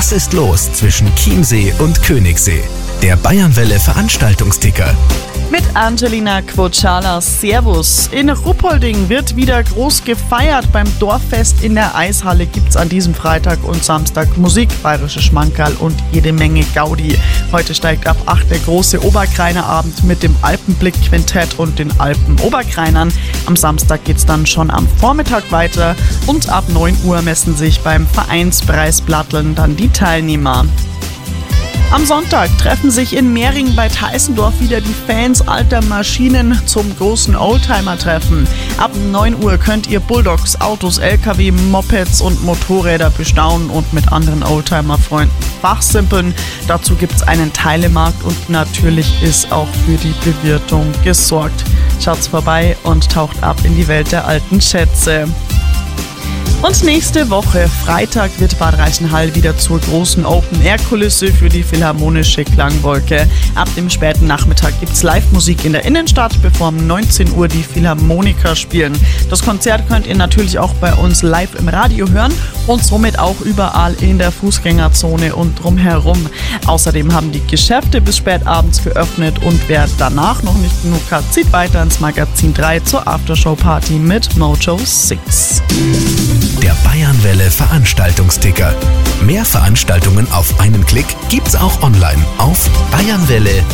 Was ist los zwischen Chiemsee und Königssee? Der Bayernwelle Veranstaltungsticker. Mit Angelina Quocciala. Servus. In Ruppolding wird wieder groß gefeiert. Beim Dorffest in der Eishalle gibt's an diesem Freitag und Samstag Musik, bayerische Schmankerl und jede Menge Gaudi. Heute steigt ab 8 der große Oberkreiner-Abend mit dem Alpenblick-Quintett und den Alpen-Oberkreinern. Am Samstag geht's dann schon am Vormittag weiter und ab 9 Uhr messen sich beim Vereinspreisblatteln dann die Teilnehmer. Am Sonntag treffen sich in Mehring bei Teissendorf wieder die Fans alter Maschinen zum großen Oldtimer-Treffen. Ab 9 Uhr könnt ihr Bulldogs, Autos, LKW, Mopeds und Motorräder bestaunen und mit anderen Oldtimer-Freunden fachsimpeln. Dazu gibt's einen Teilemarkt und natürlich ist auch für die Bewirtung gesorgt. Schaut's vorbei und taucht ab in die Welt der alten Schätze. Und nächste Woche, Freitag, wird Bad Reichenhall wieder zur großen Open-Air-Kulisse für die Philharmonische Klangwolke. Ab dem späten Nachmittag gibt's Live-Musik in der Innenstadt, bevor um 19 Uhr die Philharmoniker spielen. Das Konzert könnt ihr natürlich auch bei uns live im Radio hören und somit auch überall in der Fußgängerzone und drumherum. Außerdem haben die Geschäfte bis spät abends geöffnet und wer danach noch nicht genug hat, zieht weiter ins Magazin 3 zur Aftershow-Party mit Mojo 6. Der Bayernwelle Veranstaltungsticker. Mehr Veranstaltungen auf einen Klick gibt's auch online auf bayernwelle.at.